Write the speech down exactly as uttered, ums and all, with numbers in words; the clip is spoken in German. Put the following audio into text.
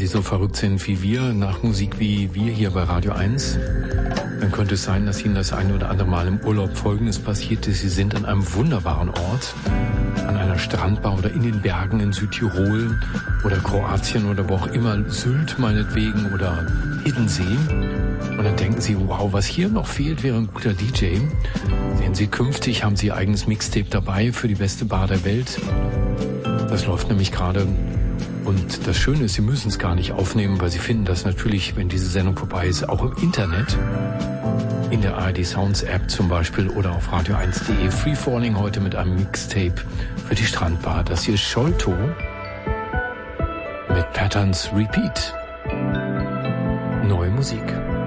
so verrückt sind wie wir, nach Musik wie wir hier bei Radio eins, dann könnte es sein, dass Ihnen das ein oder andere Mal im Urlaub Folgendes passiert ist. Sie sind an einem wunderbaren Ort, an einer Strandbar oder in den Bergen in Südtirol oder Kroatien oder wo auch immer, Sylt meinetwegen oder Hiddensee. Und dann denken Sie, wow, was hier noch fehlt, wäre ein guter D J. Sehen Sie, künftig haben Sie eigenes Mixtape dabei für die beste Bar der Welt. Das läuft nämlich gerade. Und das Schöne ist, Sie müssen es gar nicht aufnehmen, weil Sie finden das natürlich, wenn diese Sendung vorbei ist, auch im Internet. In der A R D Sounds App zum Beispiel oder auf radio eins punkt de. Free Falling heute mit einem Mixtape für die Strandbar. Das hier ist Sholto mit Patterns Repeat. Neue Musik.